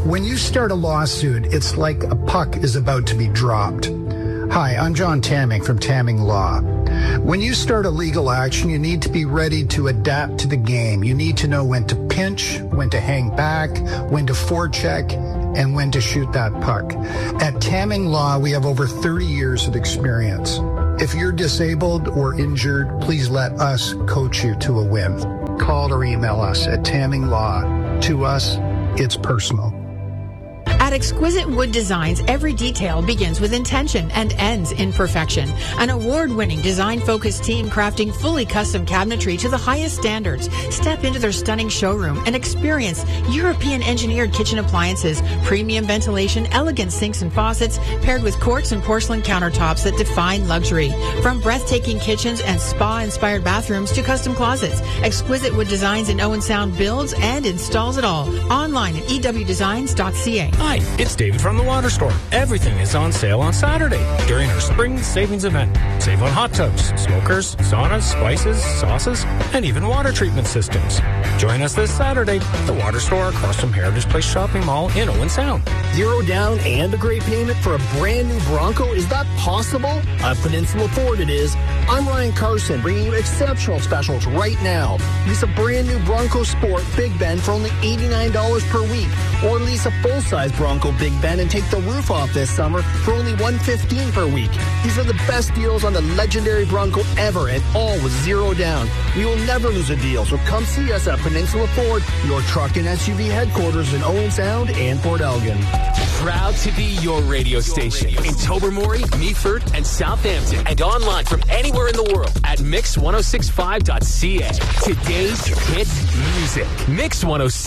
When you start a lawsuit, it's like a puck is about to be dropped. Hi, I'm John Tamming from Tamming Law. When you start a legal action, you need to be ready to adapt to the game. You need to know when to pinch, when to hang back, when to forecheck, and when to shoot that puck. At Tamming Law, we have over 30 years of experience. If you're disabled or injured, please let us coach you to a win. Call or email us at Tamming Law. To us, it's personal. At Exquisite Wood Designs, every detail begins with intention and ends in perfection. An award-winning design-focused team crafting fully custom cabinetry to the highest standards. Step into their stunning showroom and experience European-engineered kitchen appliances, premium ventilation, elegant sinks and faucets, paired with quartz and porcelain countertops that define luxury. From breathtaking kitchens and spa-inspired bathrooms to custom closets, Exquisite Wood Designs in Owen Sound builds and installs it all. Online at ewdesigns.ca. Hi, it's David from the Water Store. Everything is on sale on Saturday during our spring savings event. Save on hot tubs, smokers, saunas, spices, sauces, and even water treatment systems. Join us this Saturday at the Water Store across from Heritage Place Shopping Mall in Owen Sound. Zero down and a great payment for a brand new Bronco? Is that possible? At Peninsula Ford it is. I'm Ryan Carson, bringing you exceptional specials right now. Lease a brand new Bronco Sport Big Ben for only $89 per week. Or lease a full-size Bronco Big Ben and take the roof off this summer for only $115 per week. These are the best deals on the legendary Bronco ever, and all with zero down. We will never lose a deal, so come see us at Peninsula Ford, your truck and SUV headquarters in Owen Sound and Port Elgin. Proud to be your radio station in Tobermory, Meaford, and Southampton, and online from anywhere in the world at mix1065.ca. Today's hit music, Mix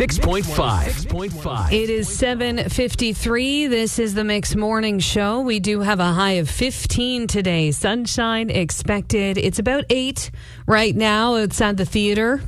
106.5. It is 7:53. This is the Mix Morning Show. We do have a high of 15 today. Sunshine expected. It's about 8 right now outside the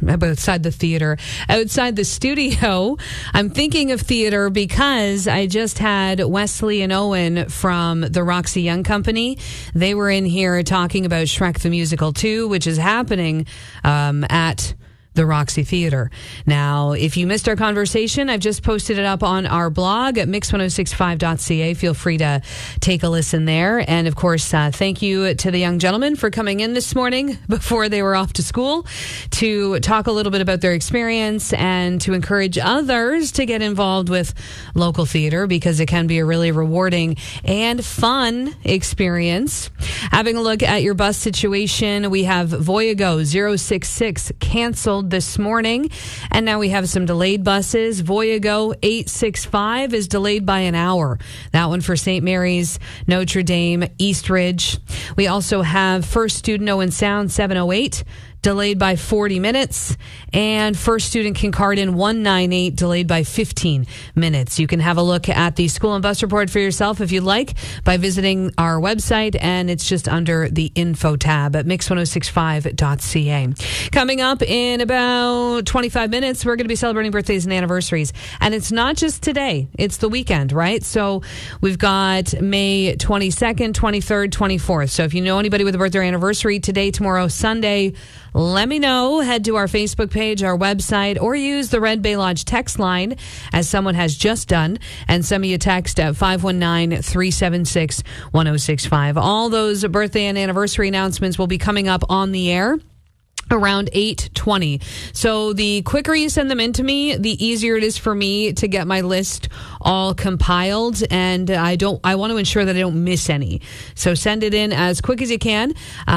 studio. I'm thinking of theater because I just had Wesley and Owen from the Roxy Young Company. They were in here talking about Shrek the Musical 2, which is happening at the Roxy Theater. Now, if you missed our conversation, I've just posted it up on our blog at mix1065.ca. Feel free to take a listen there. And of course, thank you to the young gentlemen for coming in this morning before they were off to school to talk a little bit about their experience and to encourage others to get involved with local theater because it can be a really rewarding and fun experience. Having a look at your bus situation, we have Voyago 066 canceled this morning, and now we have some delayed buses. Voyago 865 is delayed by an hour. That one for St. Mary's, Notre Dame, Eastridge. We also have First Student Owen Sound 708 delayed by 40 minutes, and First Student Kincardine 198 delayed by 15 minutes. You can have a look at the school and bus report for yourself if you'd like by visiting our website, and it's just under the info tab at mix1065.ca. Coming up in about 25 minutes, we're going to be celebrating birthdays and anniversaries, and it's not just today, it's the weekend, right? So we've got May 22nd, 23rd, 24th. So if you know anybody with a birthday or anniversary today, tomorrow, Sunday, let me know. Head to our Facebook page, our website, or use the Red Bay Lodge text line, as someone has just done, and send me a text at 519-376-1065. All those birthday and anniversary announcements will be coming up on the air around 8:20. So the quicker you send them in to me, the easier it is for me to get my list all compiled, and I want to ensure that I don't miss any. So send it in as quick as you can.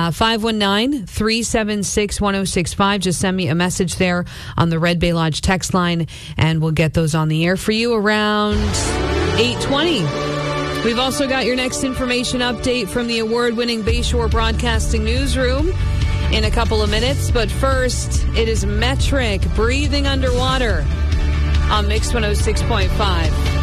519-376-1065. Just send me a message there on the Red Bay Lodge text line, and we'll get those on the air for you around 8:20. We've also got your next information update from the award-winning Bayshore Broadcasting Newsroom in a couple of minutes, but first, it is Metric, Breathing Underwater on Mix 106.5.